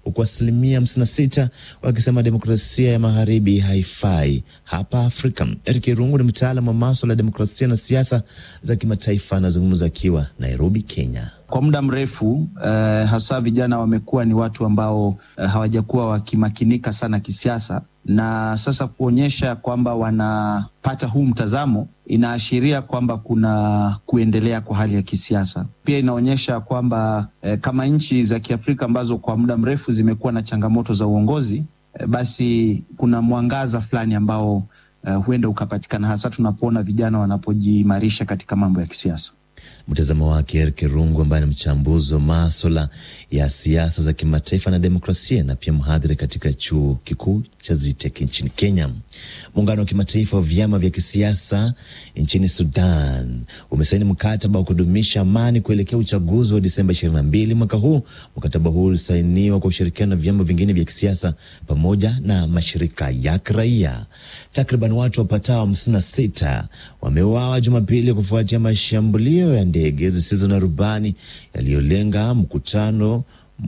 huku asilimia 56 wakisema demokrasia ya magharibi haifai hapa Afrika. Eric Irungu ni mtaalamu wa masuala ya demokrasia na siasa za kimataifa, anazungumza akiwa Nairobi, Kenya. Kwa muda mrefu hasa vijana wamekuwa ni watu ambao hawajakuwa wakimakinika sana kisiasa, na sasa kuonyesha kwamba wanapata huu mtazamo inaashiria kwamba kuna kuendelea kwa hali ya kisiasa. Pia inaonyesha kwamba kama nchi za Kiafrika ambazo kwa muda mrefu zimekuwa na changamoto za uongozi, basi kuna mwangaza fulani ambao huenda ukapatikana, hasa tunapoona vijana wanapojiimarisha katika mambo ya kisiasa. Mtazamo wake Eric Irungu, ambaye ni mchambuzi wa masuala ya siasa za kimataifa na demokrasia na pia mhadhiri katika chuo kikuu cha Zitek nchini Kenya. Muungano wa kimataifa wa vyama vya kisiasa nchini Sudan umesaini mkataba wa kudumisha amani kuelekea uchaguzi wa Disemba 22 mwaka huu. Mkataba huu ulisainiwa kwa ushirikiano na vyama vingine vya kisiasa pamoja na mashirika ya kiraia. Takriban watu wapatao 56 wameuawa Jumapili kufuatia mashambulio ya ndege zisizo na rubani yaliyolenga mkutano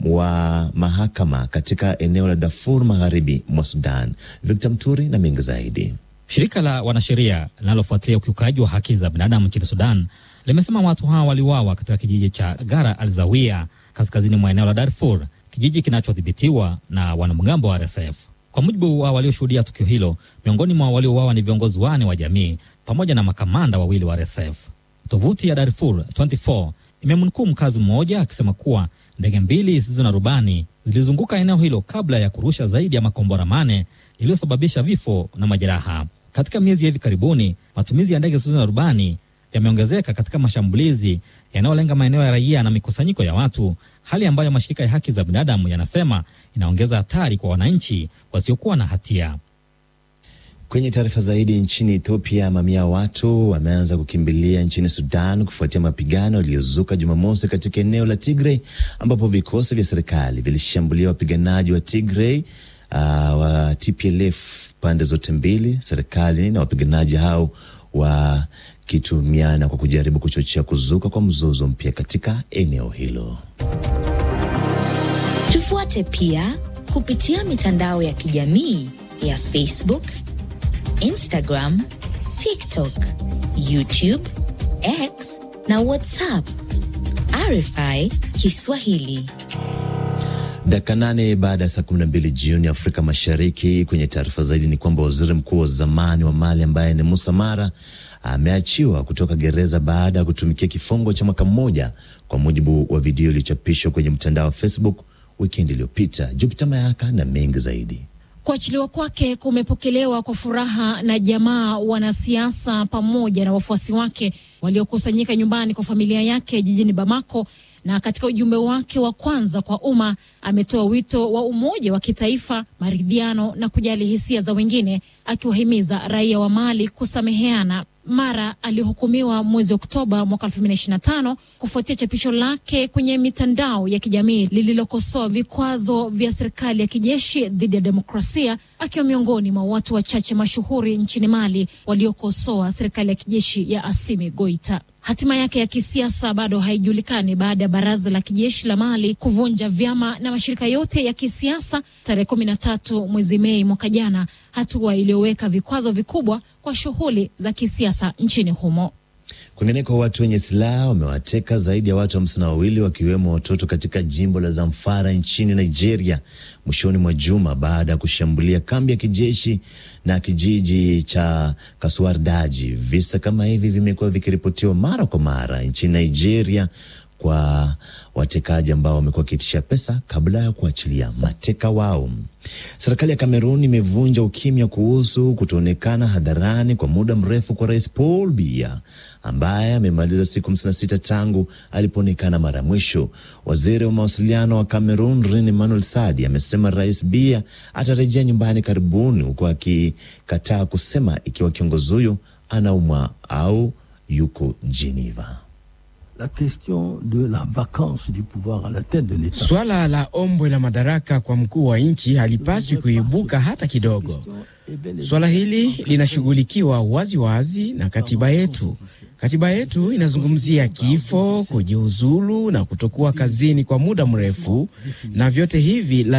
wa mahakama katika eneo la Darfur magharibi mwa Sudan. Victor Mturi na mengi zaidi. Shirika la wanasheria linalofuatilia ukiukaji wa haki za binadamu nchini Sudan limesema watu hawa waliuawa katika kijiji cha Gara al-Zawiya kaskazini mwa eneo la Darfur, kijiji kinachodhibitiwa na wanamgambo wa RSF. Kwa mujibu wa walioshuhudia tukio hilo, miongoni mwa waliouawa ni viongozi 4 wa jamii pamoja na makamanda 2 wa RSF. Tovuti ya Darfur 24 imemnukuu mkazi mmoja akisema kuwa ndege 2 zisizo na rubani zilizunguka eneo hilo kabla ya kurusha zaidi ya makombora 8 iliyosababisha vifo na majeraha. Katika miezi ya hivi karibuni, matumizi ya ndege zisizo na rubani yameongezeka katika mashambulizi yanayolenga maeneo ya raia na mikusanyiko ya watu, hali ambayo mashirika ya haki za binadamu yanasema inaongeza hatari kwa wananchi wasiokuwa na hatia. Kwenye taarifa zaidi, nchini Ethiopia, mamia watu wameanza kukimbilia nchini Sudan kufuatia mapigano yaliyozuka Jumamosi katika eneo la Tigray, ambapo vikosi vya serikali vilishambulia wapiganaji wa Tigray wa TPLF pande zote mbili, serikali na wapiganaji hao wakitumiana kwa kujaribu kuchochea kuzuka kwa mzozo mpya katika eneo hilo. Tufuate pia kupitia mitandao ya kijamii ya Facebook, Instagram, TikTok, YouTube, X na WhatsApp. RFI Kiswahili. Dakika 8 baada ya saa 12 jioni Afrika Mashariki. Kwenye taarifa zaidi ni kwamba waziri mkuu wa zamani wa Mali ambaye ni Moussa Mara ameachiwa kutoka gereza baada ya kutumikia kifungo cha mwaka mmoja, kwa mujibu wa video iliyochapishwa kwenye mtandao wa Facebook weekend iliyopita. Jupiter Mayaka na mengi zaidi. Kuachiliwa kwake kumepokelewa kwa furaha na jamaa, wanasiasa pamoja na wafuasi wake waliokusanyika nyumbani kwa familia yake jijini Bamako. Na katika ujumbe wake wa kwanza kwa umma, ametoa wito wa umoja wa kitaifa, maridhiano na kujali hisia za wengine, akiwahimiza raia wa Mali kusameheana. Mara alihukumiwa mwezi Oktoba mwaka 2025 kufuatia chapisho lake kwenye mitandao ya kijamii lililokosoa vikwazo vya serikali ya kijeshi dhidi ya demokrasia, akiwa miongoni mwa watu wachache mashuhuri nchini Mali waliokosoa serikali ya kijeshi ya Assimi Goita. Hatima yake ya kisiasa bado haijulikani baada ya baraza la kijeshi la Mali kuvunja vyama na mashirika yote ya kisiasa tarehe 13 mwezi Mei mwaka jana, hatua iliyoweka vikwazo vikubwa kwa shughuli za kisiasa nchini humo. Kwingineko, watu wenye silaha wamewateka zaidi ya watu 52 wakiwemo watoto katika jimbo la Zamfara nchini Nigeria mwishoni mwa juma baada ya kushambulia kambi ya kijeshi na kijiji cha Kasuardaji. Visa kama hivi vimekuwa vikiripotiwa mara kwa mara nchini Nigeria kwa watekaji ambao wamekuwa wakiitisha pesa kabla ya kuachilia mateka wao. Serikali ya Kamerun imevunja ukimya kuhusu kutoonekana hadharani kwa muda mrefu kwa Rais Paul Biya ambaye amemaliza siku 56 tangu alipoonekana mara mwisho. Waziri wa mawasiliano wa Kamerun Rene Manuel Sadi amesema Rais Biya atarejea nyumbani karibuni, huku akikataa kusema ikiwa kiongozi huyo anaumwa au yuko Geneva. La question de la vacance du pouvoir à la tête de l'État. Swala la ombwe la madaraka kwa mkuu wa nchi halipaswi kuibuka hata kidogo. Swala hili linashughulikiwa wazi wazi na katiba yetu. Katiba yetu inazungumzia kifo, kujiuzulu na kutokuwa kazini kwa muda mrefu, na vyote hivi